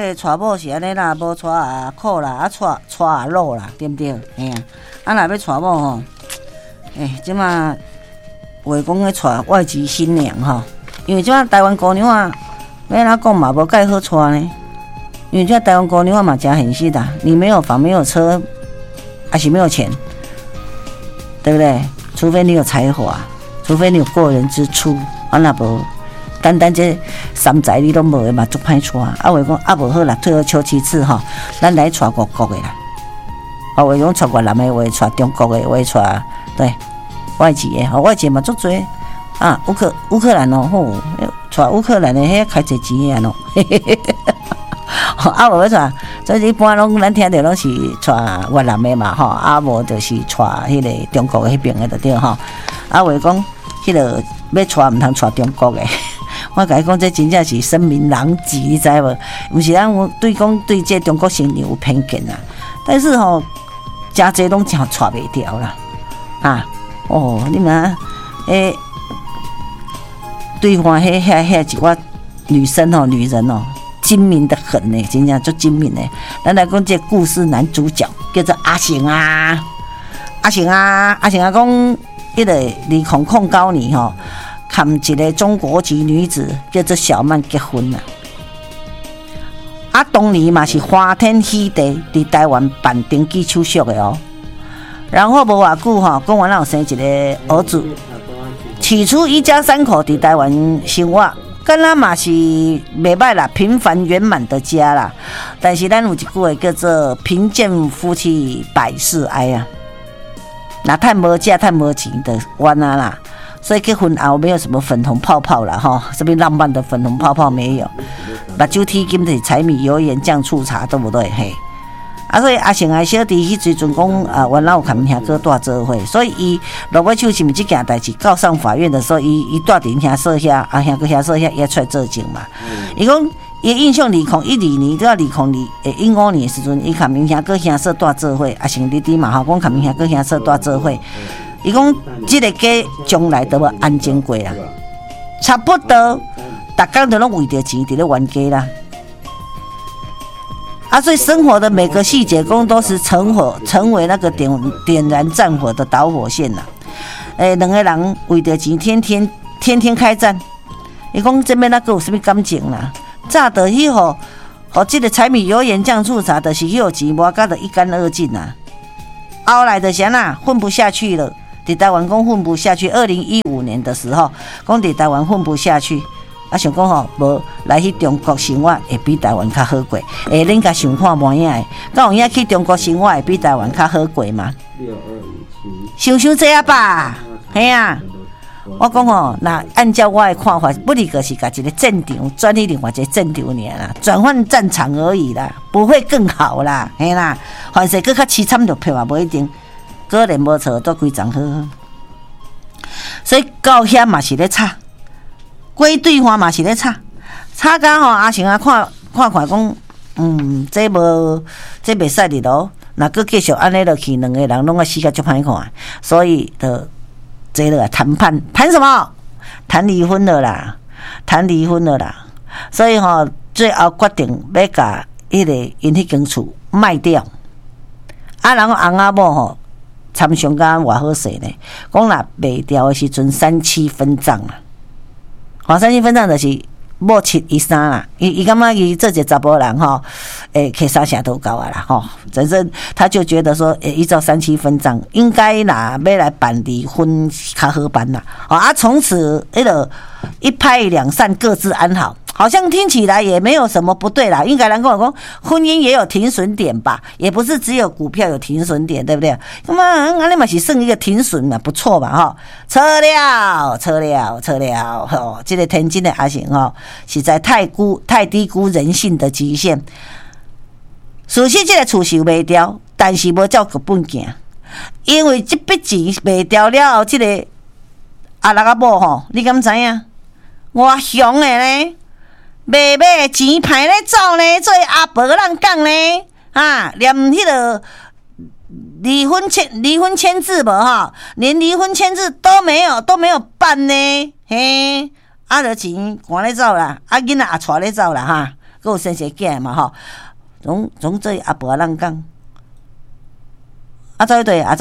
个娶某是安尼啦，无娶啊苦啦，啊娶啊乐啦，对不对？嘿啊，若要娶某吼，即马话讲咧娶外籍新娘吼，因为即马台湾姑娘啊，要哪讲嘛无介好娶呢？因为这台湾姑娘嘛真现实啦，你没有房没有车，还是没有钱，对不对？除非你有才华，除非你有过人之处，啊那无。单这三才你都无的嘛，足歹娶啊！话讲啊无好啦，退而求其次吼，咱来娶外国的啦。话讲娶越南的，话娶中国的，话娶对外籍的，外籍嘛足多啊。乌克兰哦，吼，娶乌克兰的迄开侪钱的咯。啊无要娶，所以一般拢咱听着拢是娶越南的嘛，吼，啊无就是娶迄个中国的迄边的就对吼。啊话讲迄个要娶毋通娶中国的。我甲你讲，这真正是声名狼藉，你知无？毋是咱对这中国新娘有偏见啦，但是吼，真侪拢真娶袂掉啦，啊，哦，你们对方迄一寡女生哦，女人哦，精明的很呢，真正足精明的。咱来讲这故事男主角叫做阿成啊，阿成啊讲，迄个2009年吼。含一个中国籍女子叫做小曼结婚啦，啊，当年嘛是欢天喜地伫台湾办登记手续的哦。然后无偌久吼，讲完了有生一个儿子。起初一家三口伫台湾生活，敢若嘛是袂歹啦，平凡圆满的家啦。但是咱有一句话叫做“贫贱夫妻百事哀”啊，那趁无食趁无钱的冤啊啦。所以结婚后没有什么粉红泡泡啦哈，什么浪漫的粉红泡泡没有，目睭剃金的柴米油盐酱醋茶，对不对？嘿，啊，所以阿成的小弟迄时阵讲原来有甲兄哥带做伙，所以伊落尾手是毋是这件代志告上法院的时候，伊带伫兄说遐，啊兄哥遐说遐，伊出来作证嘛。伊讲伊印象2012年到2015年的时阵，伊甲兄哥兄说带做伙，阿成弟弟嘛吼，讲甲兄哥兄说带做伙。伊讲，这个家将来都要安静过啦，差不多，逐工都拢为着钱伫咧冤家啦。啊，所以生活的每个细节工都是成为那个点燃战火的导火线啦。两个人为着钱天天开战。伊讲这边那个有什么感情啦？早的迄号，这个柴米油盐酱醋茶，就是迄号钱无甲得一干二净啦。后来的啥啦，混不下去了。伫台湾讲混不下去，2015年的时候，讲伫台湾混不下去，啊想讲吼，无来去中国生活会比台湾较好过，恁甲想看满影的，敢有影去中国生活会比台湾较好过吗？想这啊吧，嘿啊！我讲吼，那按照我的看法，不离就是甲一个战场转去另外一个战场尔啦，转换战场而已啦，不会更好啦，嘿啦，凡事更较凄惨就票嘛，不一定。个人无错，都规章好好，所以到遐嘛是咧吵，归对方嘛是咧吵，吵甲吼阿成啊看讲，这袂使哩咯，若佫继续安尼落去，两个人拢要死甲足歹看，所以就坐落来谈判，谈什么？谈离婚了啦，所以吼最后决定要甲迄个因迄间厝卖掉，啊，然后翁仔某吼。参详甲偌好势呢？讲若卖掉的时阵3-7分账啦，3-7分账就是某7伊3啦。伊感觉伊这个查甫人吼，客啥啥都够啊啦吼。真正他就觉得说，依照3-7分账，应该啦要来办离婚较好办啦。啊，从此一拍两散，各自安好。好像听起来也没有什么不对啦，应该人跟我说，婚姻也有停损点吧，也不是只有股票有停损点，对不对？那么安尼嘛是剩一个停损嘛，不错吧？哈，撤了，吼，这个天津的阿成吼，实在太低估人性的极限。首先，这个厝是卖掉，但是无照剧本行，因为这笔钱卖掉了后，这个阿六阿某吼，你敢知影？我凶的呢？卖的钱歹咧走呢，做阿婆人讲呢，连迄个离婚签字无哈，连离婚签字都没有办呢，嘿，就钱赶咧走啦，囡仔也带咧走啦哈， 佫有生些囝嘛吼，总做阿婆人讲，知对啊知，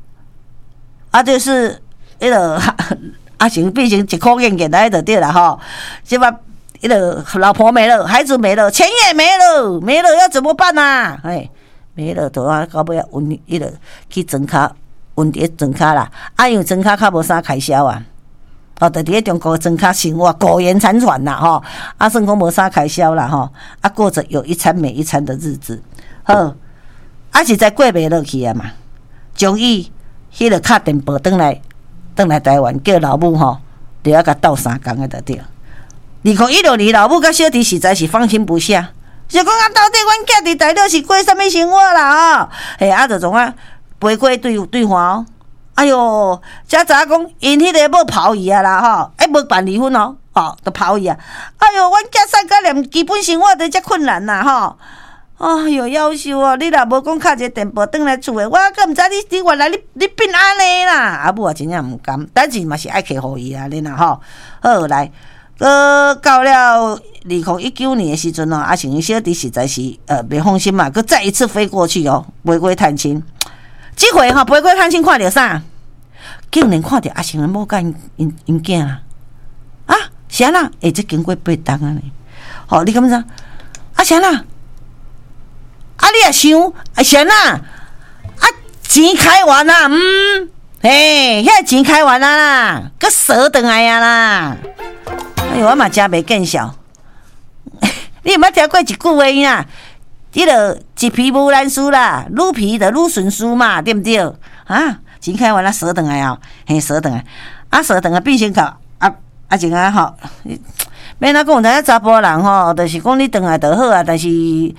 就是迄个阿成变成一口眼来就对了吼，即摆迄个老婆没了，孩子没了，钱也没了要怎么办啊？哎，没了就啊到尾啊运迄个去庄卡运伫庄卡啦，因为庄卡较无啥开销啊。就伫咧中国庄卡生活，苟延残喘啦吼，算讲无啥开销啦吼，过着有一餐没一餐的日子，好，实在过袂落去啊嘛，终于迄个敲电报转来台湾，叫老母吼，就要甲斗3工的就对。2016年老母甲小弟实在是放心不下，就讲到底阮囝伫台北是过啥物生活啦吼，就从飞过对话哦。哎哟，遮早讲因迄个要抛伊啊啦吼，无办离婚哦，都抛伊啊。哎哟，阮囝三个连基本生活都遮困难啦吼。哎哟，夭寿哦！你若无讲敲一个电报转来厝诶，我阁毋知你原来你变安尼啦。阿母也真正毋甘，但是嘛是爱客互伊啊，恁啊吼。好来，到了2019年诶时阵哦，阿成伊小弟实在是袂放心嘛，阁再一次飞过去哦，回归探亲。即回吼，飞过探亲看到啥？竟然看到阿成的某甲因囝啊！是安那？这经过8冬啊呢。吼，你感觉？是安那？你也想？是安那？钱开完啦，遐钱开完啦，佮蛇转来啊啦！哎呦，我嘛真袂见笑。你有捌听过一句话呀？迄个一皮无烂丝啦，愈皮的愈顺丝嘛，对不对？钱开完了，蛇转来啊，蛇转来，蛇转来变成到前吼，免哪讲，咱查甫人吼，就是讲你转来就好啊，但是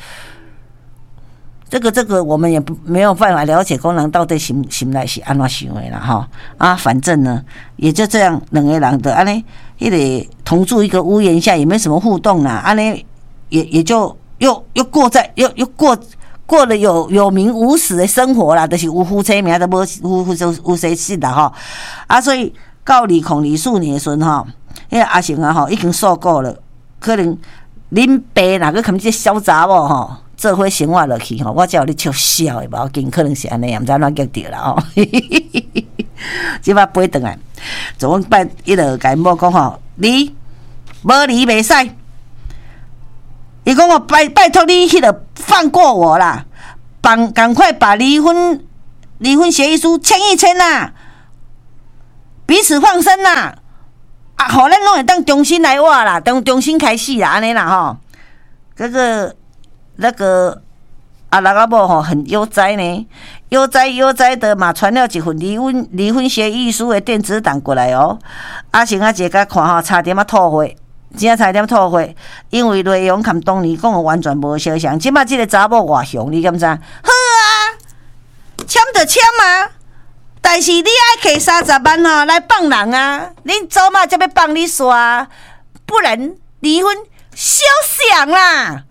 这个我们也没有办法了解，讲人到底心内是安怎想的啦吼。反正呢，也就这样，两个人的安尼，迄个同住一个屋檐下，也没什么互动啦，安尼也就。又过了有名无实的生活啦，就是有夫妻名都无谁信啦吼。所以到2024年的时阵吼，迄个阿成吼已经受够了，可能恁爸哪个看这小查某吼，做伙生活落去吼，我才有咧笑笑的，无要紧，可能是安尼，毋知哪叫对啦吼。即摆飞转来，就阮伊就甲因某讲吼，你无离袂使。伊讲我拜托你，迄个放过我啦，赶快把离婚协议书签一签啦，彼此放生啦，互咱拢会当重新来活啦，重新开始啦，安尼啦吼。那个阿某吼很悠哉呢，悠哉的嘛传了一份离婚协议书的电子档过来哦。阿成一个看吼，差点吐血。真差点吐血，因为内容跟当年讲的完全无相像。即摆即个查某偌凶，你敢知？好啊，签就签啊，但是你爱摕30万吼来放人啊！恁祖妈才要放你煞，不然离婚休想啦！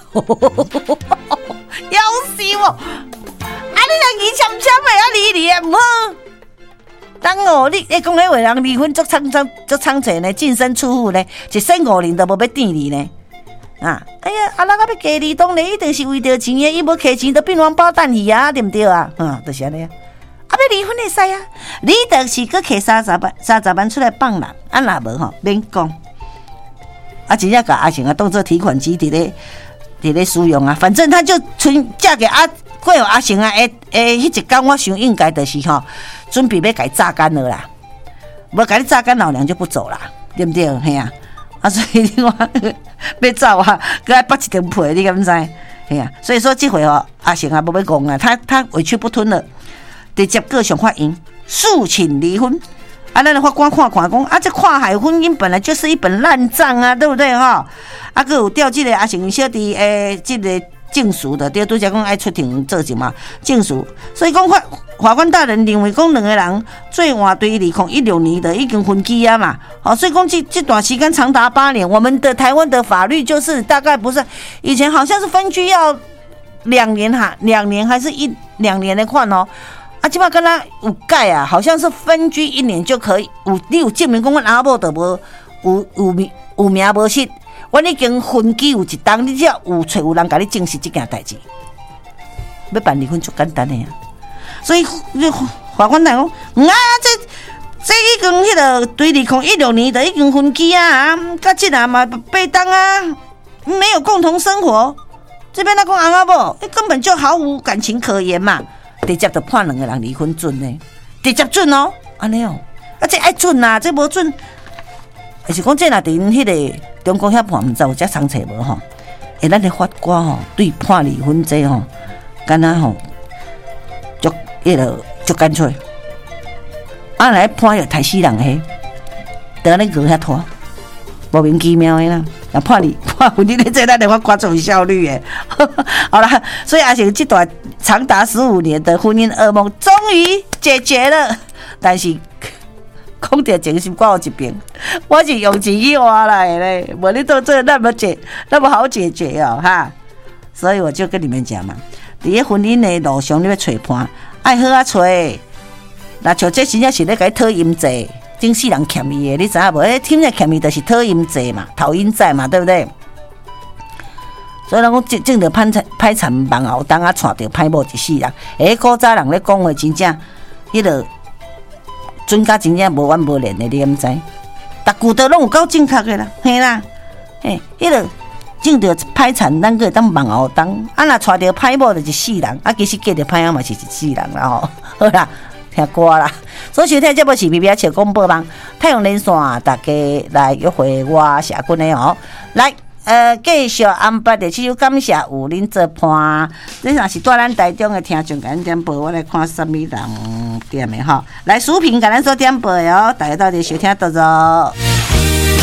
夭寿哦！你若伊签的离也毋好。当你讲迄话人离婚足苍济呢，净身出户呢，一身5年都无要垫你呢。哎呀，人要加你，当然一定是为着钱的，伊无摕钱都变王八蛋去啊，对不对啊？就是安尼啊。要离婚会使啊，你就是搁摕30万出来放人，若无吼免讲。真正甲阿成当做提款机伫咧使用啊，反正他就嫁给过阿成迄一天我想应该就是吼。准备要给榨干了啦，无给你榨干，老娘就不走啦，对不对？嘿啊，所以你看要走啊，搁爱拔一张皮，你敢知？嘿啊，所以说这回阿成无要讲啊，他委屈不吞了，直接各项法院诉请离婚。咱的法官看讲，这跨海婚姻本来就是一本烂账啊，对不对哈？还有调这个阿成小弟这个。证书的，对，拄则讲爱出庭做证嘛，证书。所以讲法官大人认为讲两个人最晚对2016年的已经分居啊嘛，所以讲这段时间长达8年。我们的台湾的法律就是大概不是以前好像是分居要2年哈，2年还是2年的款哦。即摆敢若有改啊，好像是分居1年就可以。你有证明讲阮阿某就无有名无实。 阮已经分居有一档，你只要有人甲你证实这件代志，要办离婚就简单的呀。所以法官来讲，这已经迄个对2016年就已经分居啊，甲这人嘛被当啊，没有共同生活。这边他讲翁仔某，根本就毫无感情可言嘛，直接就判2个人离婚准呢，直接准哦，安尼哦，啊这爱准啊，这无准，还是讲这若伫迄个中国遐判，毋知有遮常找无吼？咱的法官吼，对判离婚这吼，敢若吼，足干脆，来判要杀死人嘿，得安尼过遐拖，莫名其妙的啦。判婚姻的这咱的法官最有效率的。好啦，所以阿成这段长达15年的婚姻噩梦终于解决了，但是讲到情心挂有一边，我是用钱去换来的咧，无你做这那么好解决哦哈。所以我就跟你们讲嘛，伫婚姻的路上你要找伴，爱好啊找。那像这真正是咧甲伊讨阴债。真世人欠伊的，你知影无？天下欠伊就是讨阴债嘛，讨阴债嘛，对不对？所以人讲种着歹田忙后当啊，娶着歹某一世人。古早人咧讲话真正，迄个准甲真正无完无连的，你敢知？逐句都拢有够正确的啦，嘿啦，迄个种着歹田，咱个会当忙后当，啊，若娶着歹某就一世人，啊，其实嫁着歹仔嘛是一世人啦吼。好啦。听歌啦，所以收听节目是BB笑广播网太阳连线，大家来约会我社群的哦。来，继续安排的这首感谢有恁做伴。这若是带咱台中的听众，甲咱点播，我来看什么人点的哈。来，视频甲咱做点播的哦，大家到底收听到着。